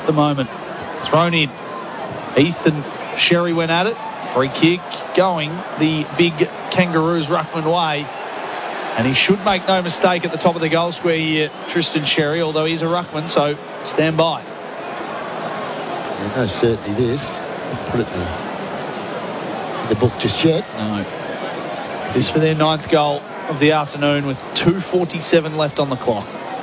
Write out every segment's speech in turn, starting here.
the moment. Thrown in. Heath and Sherry went at it. Free kick going the big Kangaroos ruckman way. And he should make no mistake at the top of the goal square here, Tristan Sherry, although he's a ruckman, so stand by. Yeah, no certainty this. Put it in the book just yet. No. This is for their 9th goal of the afternoon with 2:47 left on the clock.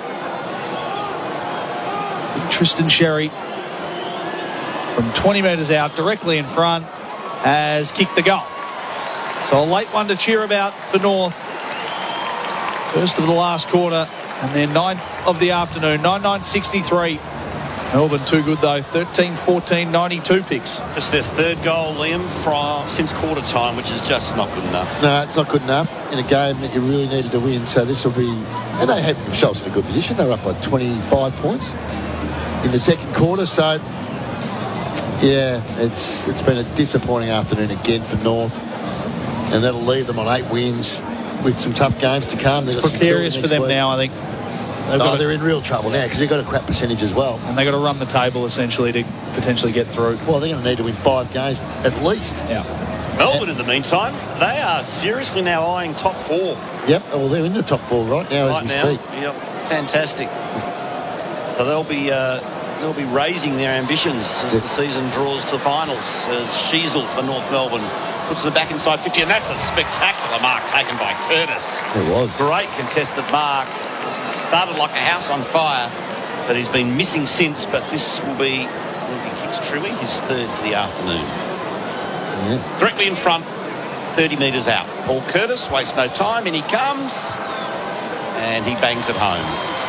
Tristan Sherry from 20 metres out, directly in front, has kicked the goal. So a late one to cheer about for North. First of the last quarter and their 9th of the afternoon. 9-9-63. Melbourne too good though. 13-14, 92 picks. Just their 3rd goal, Liam, since quarter time, which is just not good enough. No, it's not good enough in a game that you really needed to win. So this will be... And they had themselves in a good position. They were up by 25 points in the second quarter. So, yeah, it's been a disappointing afternoon again for North. And that'll leave them on 8 wins with some tough games to come. It's precarious for them week. Now, I think. They're in real trouble now because they've got a crap percentage as well. And they've got to run the table, essentially, to potentially get through. Well, they're going to need to win 5 games at least. Yeah. Melbourne, in the meantime, they are seriously now eyeing top 4. Yep, well, they're in the top 4 right now as we speak. Yep, fantastic. So they'll be raising their ambitions as the season draws to finals. As Sheasel for North Melbourne puts it back inside 50, and that's a spectacular mark taken by Curtis. It was. Great contested mark. Started like a house on fire, but he's been missing since. But this will be kicks truly his 3rd for the afternoon. Yeah. Directly in front, 30 metres out. Paul Curtis wastes no time, and he comes, and he bangs it home.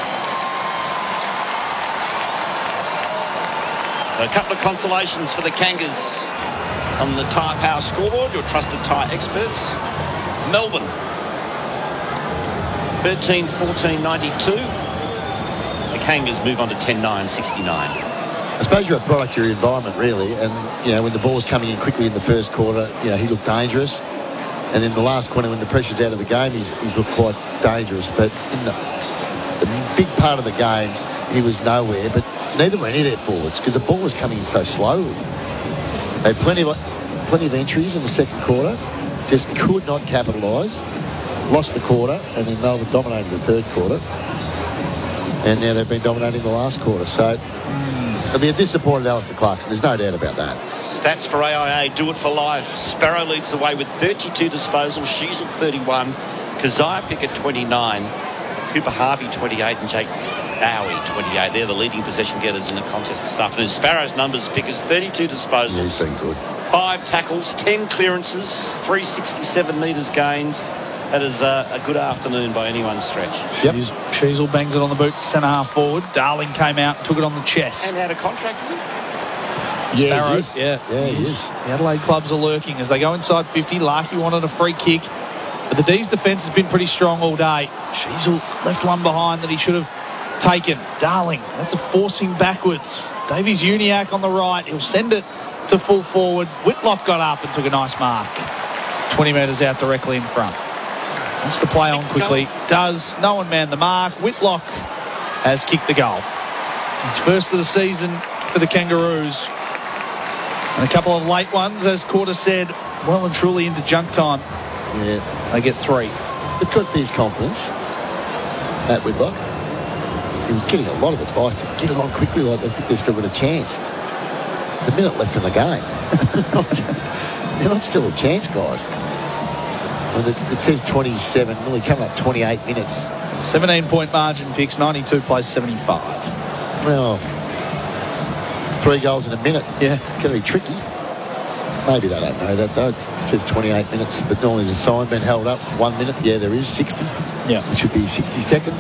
So a couple of consolations for the Kangas on the Tyre Power scoreboard, your trusted tyre experts. Melbourne 13-14-92. The Kangas move on to 10-9-69. I suppose you're a product of your environment, really. And, when the ball was coming in quickly in the first quarter, he looked dangerous. And then the last quarter, when the pressure's out of the game, he's looked quite dangerous. But in the big part of the game, he was nowhere. But neither were any of their forwards because the ball was coming in so slowly. They had plenty of entries in the second quarter. Just could not capitalise. Lost the quarter, and then Melbourne dominated the third quarter. And now they've been dominating the last quarter. So it'll be a disappointed Alistair Clarkson. There's no doubt about that. Stats for AIA, do it for life. Sparrow leads the way with 32 disposals. Sheasel 31. Keziah Pickett 29. Cooper Harvey 28. And Jake Bowie 28. They're the leading possession getters in the contest this afternoon. Sparrow's numbers, Pickett's 32 disposals. Yeah, he's been good. 5 tackles, 10 clearances, 367 metres gained. That is a good afternoon by anyone's stretch. Yep. Sheasel bangs it on the boot, centre half forward. Darling came out, took it on the chest. And had a contract, is he? Yeah, Sparrows. Yeah, he is. The Adelaide clubs are lurking as they go inside 50. Larkey wanted a free kick, but the D's defence has been pretty strong all day. Sheasel left one behind that he should have taken. Darling, that's a forcing backwards. Davies Uniacke on the right. He'll send it to full forward. Whitlock got up and took a nice mark. 20 metres out directly in front. Wants to play on quickly. Does. No one manned the mark. Whitlock has kicked the goal. It's first of the season for the Kangaroos. And a couple of late ones, as Quarter said, well and truly into junk time. Yeah. They get 3. But good for his confidence, Matt Whitlock. He was getting a lot of advice to get it on quickly, like they think they've still got a chance. The minute left in the game. They're not still a chance, guys. It says 27, nearly coming up 28 minutes. 17-point margin picks, 92 plays 75. Well, 3 goals in a minute. Yeah. It's going to be tricky. Maybe they don't know that, though. It says 28 minutes, but normally there's a sign being held up. 1 minute. Yeah, there is 60. Yeah. It should be 60 seconds.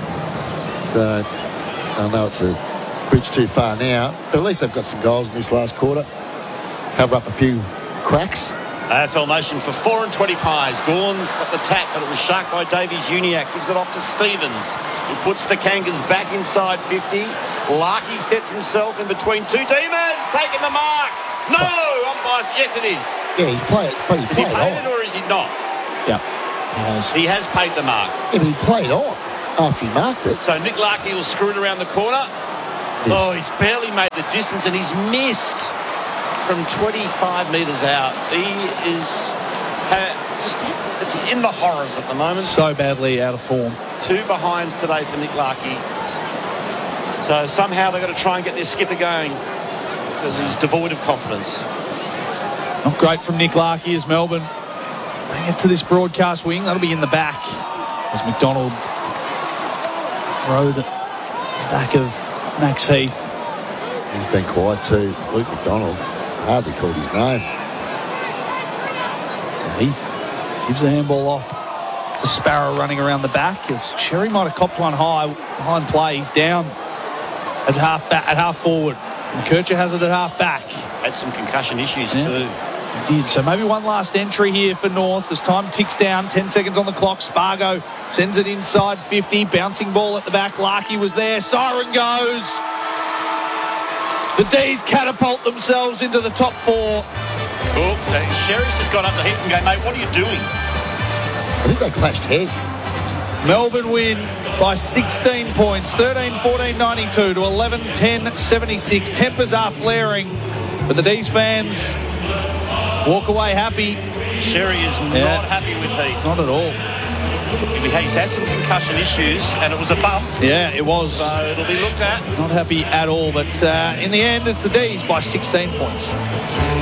So, I know it's a bridge too far now, but at least they've got some goals in this last quarter. Cover up a few cracks. AFL Nation for 4 and 20 pies. Gawn got the tap, but it was sharked by Davies Uniacke. Gives it off to Stevens, who puts the Kangas back inside 50. Larkey sets himself in between 2 demons, taking the mark. No, umpires. Yes, it is. Yeah, he's played, but he Is he played paid on. it or is he not? Yeah. He has paid the mark. Yeah, but he played on after he marked it. So Nick Larkey will screw it around the corner. Yes. Oh, he's barely made the distance, and he's missed from 25 metres out. He is just it's in the horrors at the moment. So badly out of form. 2 behinds today for Nick Larkey. So somehow they've got to try and get their skipper going because he's devoid of confidence. Not great from Nick Larkey as Melbourne bring it to this broadcast wing. That'll be in the back as McDonald rode at the back of Max Heath. He's been quiet too. Luke McDonald hardly called his name. So Heath gives the handball off to Sparrow running around the back as Sherry might have copped one high behind play. He's down at half forward. And Kircher has it at half back. Had some concussion issues too. Did. So maybe one last entry here for North as time ticks down. 10 seconds on the clock. Spargo sends it inside 50. Bouncing ball at the back. Larkey was there. Siren goes. The D's catapult themselves into the top 4. Oh, Sherry's just got up to Heath and go, mate, what are you doing? I think they clashed heads. Melbourne win by 16 points. 13-14-92 to 11-10-76. Tempers are flaring, but the D's fans walk away happy. Sherry is not happy with Heath. Not at all. He's had some concussion issues, and it was a bump. Yeah, it was. So it'll be looked at. Not happy at all, but in the end, it's the D's by 16 points.